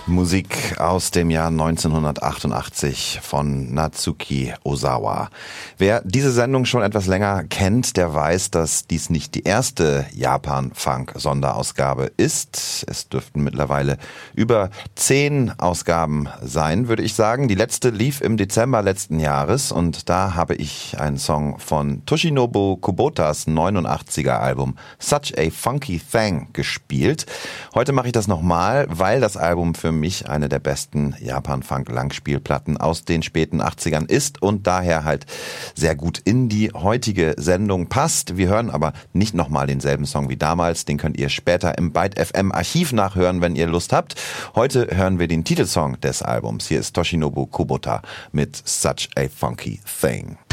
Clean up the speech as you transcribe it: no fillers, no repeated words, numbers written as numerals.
Musik aus dem Jahr 1988 von Natsuki Ozawa. Wer diese Sendung schon etwas länger kennt, der weiß, dass dies nicht die erste Japan-Funk-Sonderausgabe ist. Es dürften mittlerweile über 10 Ausgaben sein, würde ich sagen. Die letzte lief im Dezember letzten Jahres und da habe ich einen Song von Toshinobu Kubotas 89er Album Such a Funky Thing gespielt. Heute mache ich das nochmal, weil das Album für mich eine der besten Japan-Funk-Langspielplatten aus den späten 80ern ist und daher halt sehr gut in die heutige Sendung passt. Wir hören aber nicht nochmal denselben Song wie damals, den könnt ihr später im Byte FM Archiv nachhören, wenn ihr Lust habt. Heute hören wir den Titelsong des Albums. Hier ist Toshinobu Kubota mit Such a Funky Thing.